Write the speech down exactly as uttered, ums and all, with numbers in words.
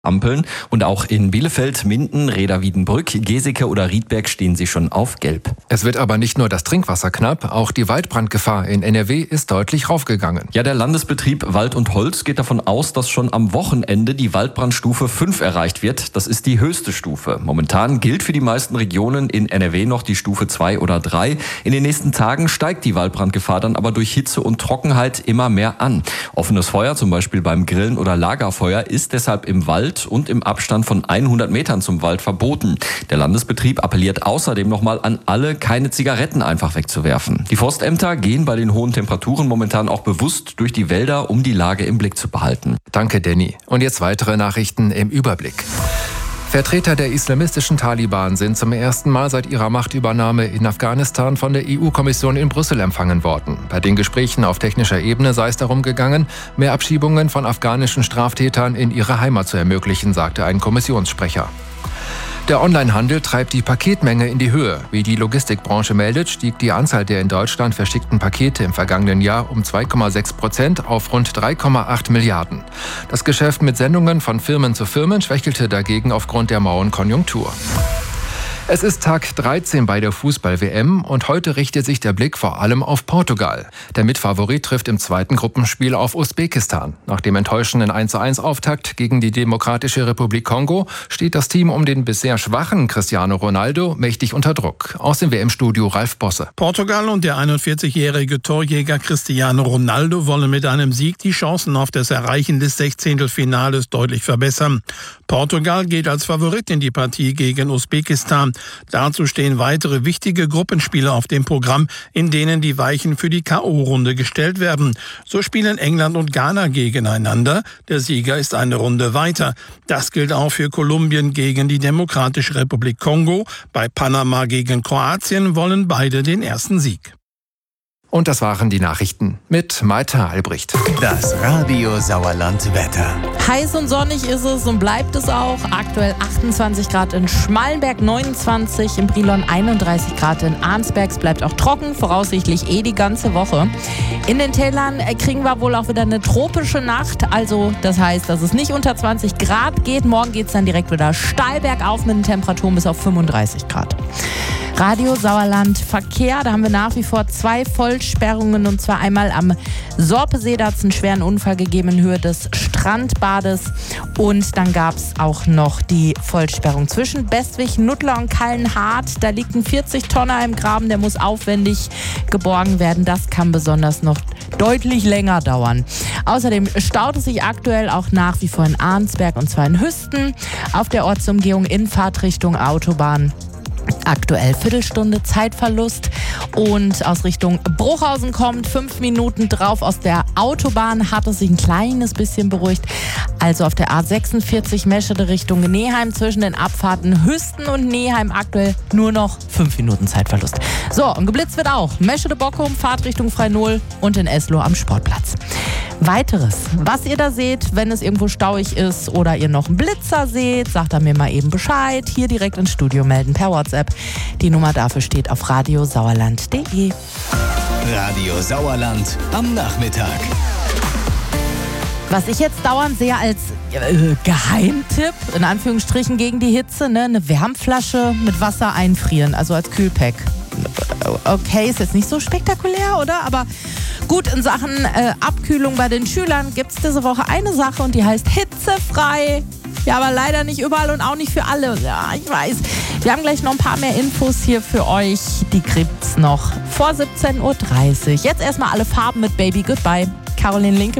Ampeln und auch in Bielefeld, Minden, Reda-Wiedenbrück, Geseke oder Riedberg stehen sie schon auf Gelb. Es wird aber nicht nur das Trinkwasser knapp, auch die Waldbrandgefahr in N R W ist deutlich raufgegangen. Ja, der Landesbetrieb Wald und Holz geht davon aus, dass schon am Wochenende die Waldbrandstufe fünf erreicht wird. Das ist die höchste Stufe. Momentan gilt für die meisten Regionen in N R W noch die Stufe zwei oder drei. In den nächsten Tagen steigt die Waldbrandgefahr dann aber durch Hitze und Trockenheit immer mehr an. Offenes Feuer, zum Beispiel beim Grillen oder Lagerfeuer, ist deshalb im Wald und im Abstand von hundert Metern zum Wald verboten. Der Landesbetrieb appelliert außerdem nochmal an alle, keine Zigaretten einfach wegzuwerfen. Die Forstämter gehen bei den hohen Temperaturen momentan auch bewusst durch die Wälder, um die Lage im Blick zu behalten. Danke, Danny. Und jetzt weitere Nachrichten im Überblick. Vertreter der islamistischen Taliban sind zum ersten Mal seit ihrer Machtübernahme in Afghanistan von der E U-Kommission in Brüssel empfangen worden. Bei den Gesprächen auf technischer Ebene sei es darum gegangen, mehr Abschiebungen von afghanischen Straftätern in ihre Heimat zu ermöglichen, sagte ein Kommissionssprecher. Der Onlinehandel treibt die Paketmenge in die Höhe. Wie die Logistikbranche meldet, stieg die Anzahl der in Deutschland verschickten Pakete im vergangenen Jahr um zwei Komma sechs Prozent auf rund drei Komma acht Milliarden. Das Geschäft mit Sendungen von Firmen zu Firmen schwächelte dagegen aufgrund der mauen Konjunktur. Es ist Tag dreizehn bei der Fußball-W M und heute richtet sich der Blick vor allem auf Portugal. Der Mitfavorit trifft im zweiten Gruppenspiel auf Usbekistan. Nach dem enttäuschenden eins zu eins Auftakt gegen die Demokratische Republik Kongo steht das Team um den bisher schwachen Cristiano Ronaldo mächtig unter Druck. Aus dem W M-Studio Ralf Bosse. Portugal und der einundvierzigjährige Torjäger Cristiano Ronaldo wollen mit einem Sieg die Chancen auf das Erreichen des Sechzehntelfinales deutlich verbessern. Portugal geht als Favorit in die Partie gegen Usbekistan. Dazu stehen weitere wichtige Gruppenspiele auf dem Programm, in denen die Weichen für die K O-Runde gestellt werden. So spielen England und Ghana gegeneinander. Der Sieger ist eine Runde weiter. Das gilt auch für Kolumbien gegen die Demokratische Republik Kongo. Bei Panama gegen Kroatien wollen beide den ersten Sieg. Und das waren die Nachrichten mit Maita Albrecht. Das Radio Sauerland Wetter. Heiß und sonnig ist es und bleibt es auch. Aktuell achtundzwanzig Grad in Schmallenberg, neunundzwanzig, in Brilon einunddreißig Grad, in Arnsberg. Es bleibt auch trocken, voraussichtlich eh die ganze Woche. In den Tälern kriegen wir wohl auch wieder eine tropische Nacht. Also das heißt, dass es nicht unter zwanzig Grad geht. Morgen geht es dann direkt wieder steil bergauf mit den Temperaturen bis auf fünfunddreißig Grad. Radio Sauerland Verkehr, da haben wir nach wie vor zwei Vollsperrungen, und zwar einmal am Sorpesee, da hat es einen schweren Unfall gegeben in Höhe des Strandbades, und dann gab es auch noch die Vollsperrung zwischen Bestwig, Nuttlar und Kallenhardt. Da liegt ein vierzig Tonner im Graben, der muss aufwendig geborgen werden. Das kann besonders noch deutlich länger dauern. Außerdem staut es sich aktuell auch nach wie vor in Arnsberg, und zwar in Hüsten, auf der Ortsumgehung in Fahrtrichtung Autobahn. Aktuell Viertelstunde Zeitverlust, und aus Richtung Bruchhausen kommt fünf Minuten drauf. Aus der Autobahn hat es sich ein kleines bisschen beruhigt. Also auf der A sechsundvierzig Meschede Richtung Neheim zwischen den Abfahrten Hüsten und Neheim aktuell nur noch fünf Minuten Zeitverlust. So, und geblitzt wird auch Meschede-Bockum, Fahrtrichtung Frei-Null und in Esloh am Sportplatz. Weiteres, was ihr da seht, wenn es irgendwo stauig ist oder ihr noch einen Blitzer seht, sagt er mir mal eben Bescheid. Hier direkt ins Studio melden per WhatsApp. Die Nummer dafür steht auf radiosauerland punkt de. Radio Sauerland am Nachmittag. Was ich jetzt dauernd sehe als äh, Geheimtipp, in Anführungsstrichen gegen die Hitze, ne, eine Wärmflasche mit Wasser einfrieren, also als Kühlpack. Okay, ist jetzt nicht so spektakulär, oder? Aber gut, in Sachen äh, Abkühlung bei den Schülern gibt es diese Woche eine Sache, und die heißt hitzefrei. Ja, aber leider nicht überall und auch nicht für alle. Ja, ich weiß. Wir haben gleich noch ein paar mehr Infos hier für euch. Die gibt's noch vor siebzehn Uhr dreißig. Jetzt erstmal alle Farben mit Baby Goodbye. Caroline Linke.